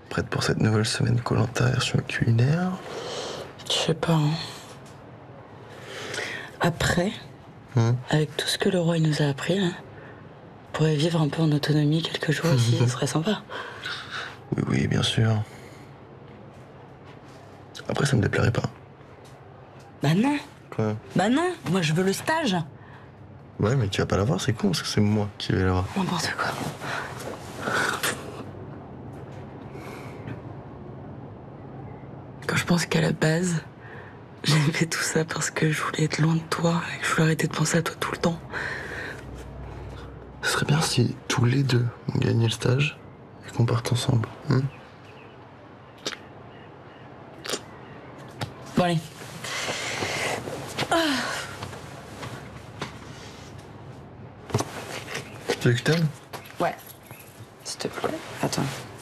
Prête pour cette nouvelle semaine Koh-Lanta version culinaire? Je sais pas, hein. Après, avec tout ce que le roi il nous a appris, là, on pourrait vivre un peu en autonomie quelques jours ici, ce serait sympa. Oui, oui, bien sûr. Après, ça me déplairait pas. Bah non. Quoi? Bah non, moi je veux le stage. Ouais, mais tu vas pas l'avoir, c'est con, parce que c'est moi qui vais l'avoir. N'importe quoi. Quand je pense qu'à la base, j'ai fait tout ça parce que je voulais être loin de toi et que je voulais arrêter de penser à toi tout le temps. Ce serait bien si tous les deux on gagnait le stage et qu'on parte ensemble. Bon allez. Tu veux que je t'aide? Ouais. S'il te plaît. Attends.